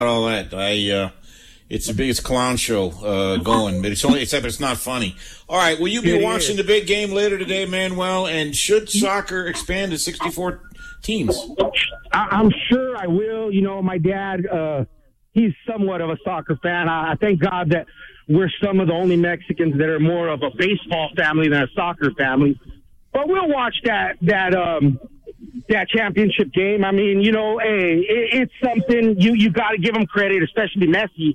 all that. It's the biggest clown show going, but except it's not funny. All right, will you be watching the big game later today, Manuel? And should soccer expand to 64 teams? I'm sure I will. You know, my dad, he's somewhat of a soccer fan. I thank God that we're some of the only Mexicans that are more of a baseball family than a soccer family. But we'll watch that championship game. I mean, you know, hey, it's something you got to give him credit, especially Messi.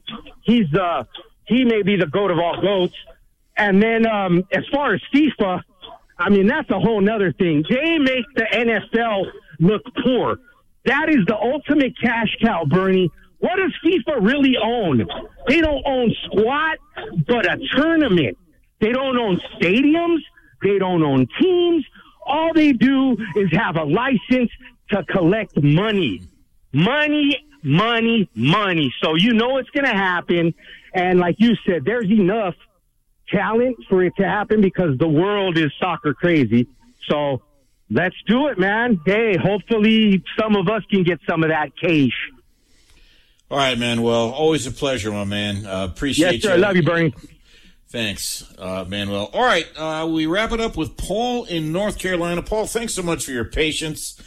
He may be the GOAT of all GOATs. And then as far as FIFA, I mean, that's a whole nother thing. They make the NFL look poor. That is the ultimate cash cow, Bernie. What does FIFA really own? They don't own squat, but a tournament. They don't own stadiums. They don't own teams. All they do is have a license to collect money. Money, money, money. So you know it's going to happen. And like you said, there's enough talent for it to happen because the world is soccer crazy. So let's do it, man. Hey, hopefully some of us can get some of that cash. All right, man. Well, always a pleasure, my man. Appreciate you. Yes, sir. I love you, Bernie. Thanks, Manuel. All right, we wrap it up with Paul in North Carolina. Paul, thanks so much for your patience.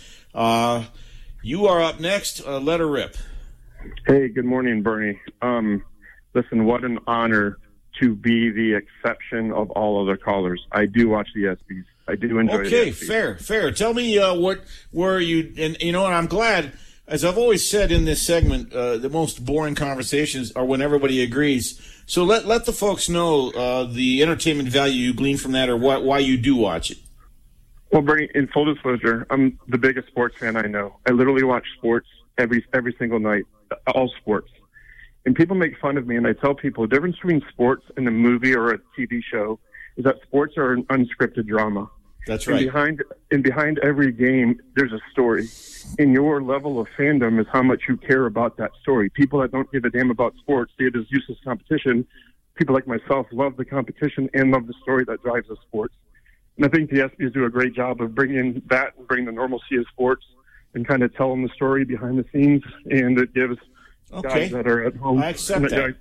You are up next. Let her rip. Hey, good morning, Bernie. Listen, what an honor to be the exception of all other callers. I do watch the ESPYs. I do enjoy the ESPYs. Okay, fair. Tell me what were you, and you know what, I'm glad, as I've always said in this segment, the most boring conversations are when everybody agrees. So let the folks know the entertainment value you glean from that, or why you do watch it. Well, Bernie, in full disclosure, I'm the biggest sports fan I know. I literally watch sports every single night, all sports. And people make fun of me, and I tell people the difference between sports and a movie or a TV show is that sports are an unscripted drama. That's right. And behind every game, there's a story. And your level of fandom is how much you care about that story. People that don't give a damn about sports see it as useless competition. People like myself love the competition and love the story that drives the sports. And I think the ESPYs do a great job of bringing that and bringing the normalcy of sports and kind of telling the story behind the scenes. And it gives guys that are at home. I accept that.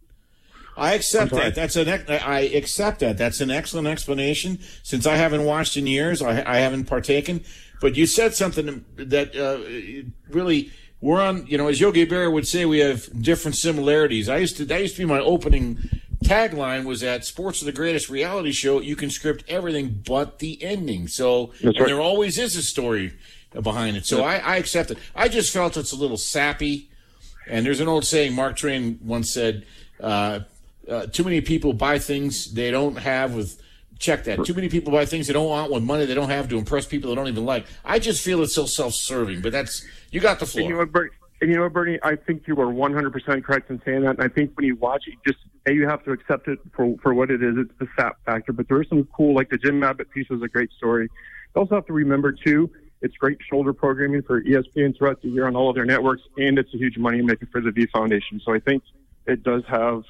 I accept that. I accept that. That's an excellent explanation. Since I haven't watched in years, I haven't partaken. But you said something that really, we're on. You know, as Yogi Berra would say, we have different similarities. That used to be my opening tagline. Was that sports are the greatest reality show. You can script everything but the ending. So there always is a story behind it. So I accept it. I just felt it's a little sappy. And there's an old saying. Mark Twain once said. Too many people buy things they don't have with, check that. Too many people buy things they don't want with money they don't have to impress people they don't even like. I just feel it's so self-serving, but you got the floor. And you know what, Bernie? I think you are 100% correct in saying that. And I think when you watch it, you have to accept it for what it is. It's the sap factor. But there is some cool, like the Jim Abbott piece was a great story. You also have to remember, too, it's great shoulder programming for ESPN throughout the year on all of their networks, and it's a huge money maker for the V Foundation. So I think it does have,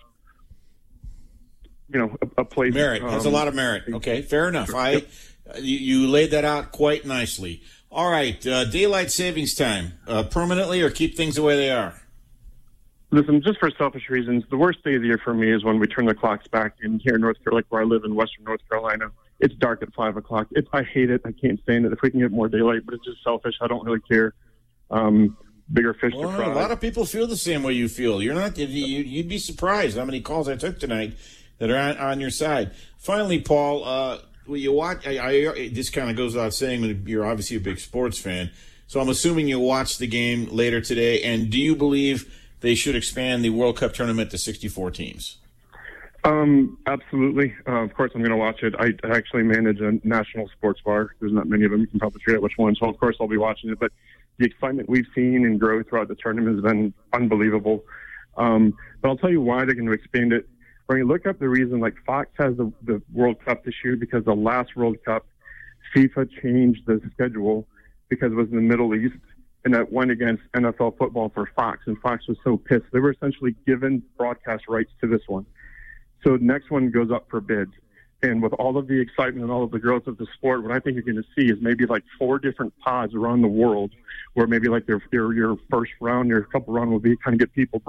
a place. Merit. Has a lot of merit. Okay, fair enough. You laid that out quite nicely. All right, daylight savings time, permanently or keep things the way they are? Listen, just for selfish reasons, the worst day of the year for me is when we turn the clocks back in here in North Carolina, like where I live in Western North Carolina. It's dark at 5 o'clock. I hate it. I can't stand it. If we can get more daylight, but it's just selfish. I don't really care. Bigger fish to fry. A lot of people feel the same way you feel. You'd be surprised how many calls I took tonight that are on your side. Finally, Paul, will you watch? This kind of goes without saying that you're obviously a big sports fan, so I'm assuming you'll watch the game later today. And do you believe they should expand the World Cup tournament to 64 teams? Absolutely. Of course, I'm going to watch it. I actually manage a national sports bar. There's not many of them. You can probably figure out which one. So, of course, I'll be watching it. But the excitement we've seen and grow throughout the tournament has been unbelievable. But I'll tell you why they're going to expand it. When you look up the reason, like Fox has the World Cup this year because the last World Cup, FIFA changed the schedule because it was in the Middle East, and that went against NFL football for Fox, and Fox was so pissed. They were essentially given broadcast rights to this one. So the next one goes up for bids. And with all of the excitement and all of the growth of the sport, what I think you're going to see is maybe like 4 different pods around the world, where maybe like your first round, your couple round will be kind of get people